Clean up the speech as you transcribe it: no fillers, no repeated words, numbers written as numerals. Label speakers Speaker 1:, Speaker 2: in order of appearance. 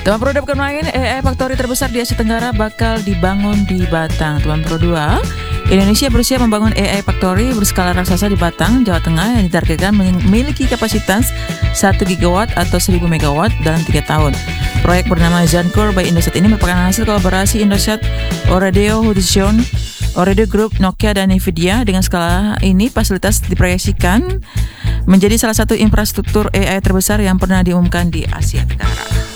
Speaker 1: Teman Pro 2 bukan main, AI Factory terbesar di Asia Tenggara bakal dibangun di Batang. Teman Pro 2, Indonesia berusaha membangun AI Factory berskala raksasa di Batang, Jawa Tengah yang ditargetkan memiliki kapasitas 1 gigawatt atau 1000 megawatt dalam 3 tahun. Proyek bernama Zancore by Indosat ini merupakan hasil kolaborasi Indosat, Oradeo Hudson, Ooredoo Group, Nokia, dan Nvidia. Dengan skala ini, fasilitas diproyeksikan menjadi salah satu infrastruktur AI terbesar yang pernah diumumkan di Asia Tenggara.